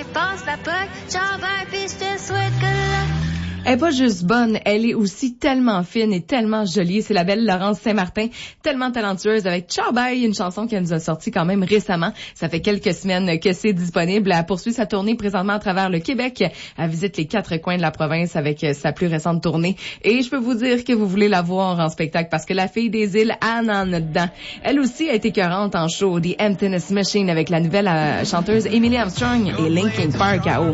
Allez, passe la poque, ciao, bye, puis je te souhaite que la... Elle est pas juste bonne, elle est aussi tellement fine et tellement jolie. C'est la belle Laurence Saint-Martin, tellement talentueuse avec Ciao Bye, une chanson qu'elle nous a sortie quand même récemment. Ça fait quelques semaines que c'est disponible. Elle poursuit sa tournée présentement à travers le Québec. Elle visite les 4 coins de la province avec sa plus récente tournée. Et je peux vous dire que vous voulez la voir en spectacle parce que la fille des îles, Anne en a dedans. Elle aussi a été écœurante en show. The Emptiness Machine avec la nouvelle chanteuse Emily Armstrong et Linkin Park à eau.